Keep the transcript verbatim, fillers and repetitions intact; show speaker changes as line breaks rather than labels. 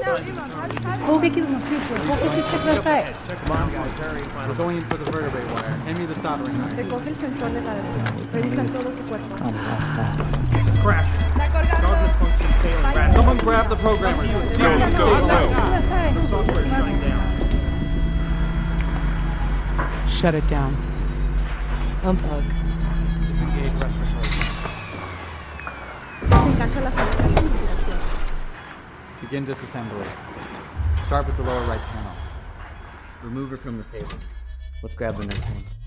Poke it in the future. Poke it to the side.
We're going in for the vertebrae wire. Hand me the soldering iron.
Recoge el sensor de grabación. Revisan todo su cuerpo.
It's crashing. Guarded function failing rapidly.
Someone grab the programmer.
Let's go, let's go, let's go.
The software is shutting down.
Shut it down. Unplug.
Disengage respiratory.
Desencaja la fabricación.
Begin disassembly. Start with the lower right panel. Remove it from the table. Let's grab the next one.